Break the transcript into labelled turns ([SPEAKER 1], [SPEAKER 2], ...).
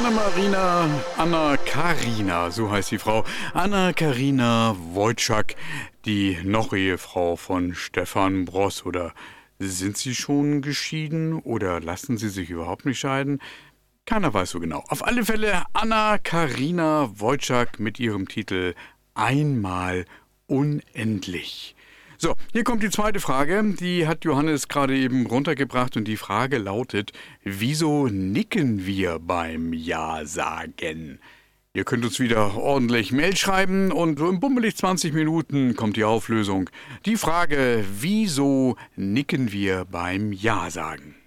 [SPEAKER 1] Anna-Karina, so heißt die Frau, Anna-Karina Wojcik, die Noch-Ehefrau von Stefan Bross. Oder sind sie schon geschieden oder lassen sie sich überhaupt nicht scheiden? Keiner weiß so genau. Auf alle Fälle Anna-Karina Wojcik mit ihrem Titel Einmal unendlich. So, hier kommt die zweite Frage. Die hat Johannes gerade eben runtergebracht und die Frage lautet: Wieso nicken wir beim Ja sagen? Ihr könnt uns wieder ordentlich Mail schreiben und in bummelig 20 Minuten kommt die Auflösung. Die Frage: Wieso nicken wir beim Ja sagen?